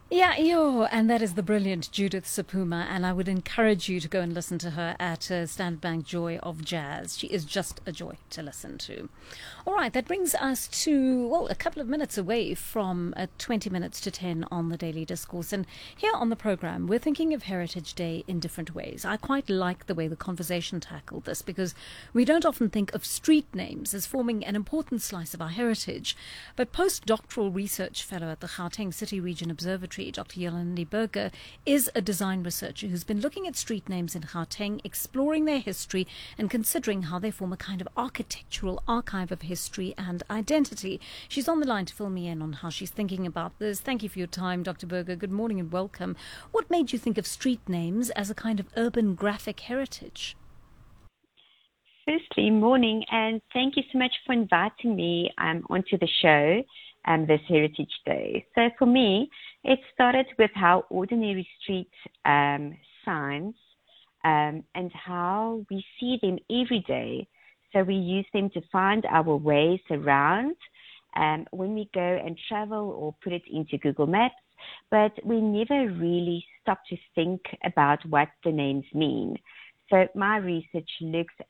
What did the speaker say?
Yeah, yo, and that is the brilliant Judith Sapuma, and I would encourage you to go and listen to her at Standbank Joy of Jazz. She is just a joy to listen to. All right, that brings us to, well, a couple of minutes away from 20 minutes to 10 on the Daily Discourse. And here on the program, we're thinking of Heritage Day in different ways. I quite like the way the conversation tackled this because we don't often think of street names as forming an important slice of our heritage. But postdoctoral research fellow at the Gauteng City Region Observatory, Dr. Yolandi Burger, is a design researcher who's been looking at street names in Gauteng, exploring their history and considering how they form a kind of architectural archive of history and identity. She's on the line to fill me in on how she's thinking about this. Thank you for your time, Dr. Burger. Good morning and welcome. What made you think of street names as a kind of urban graphic heritage? Firstly, morning, and thank you so much for inviting me onto the show this Heritage Day. So for me, it started with how ordinary street signs and how we see them every day. So we use them to find our ways around when we go and travel or put it into Google Maps, but we never really stop to think about what the names mean. So my research looks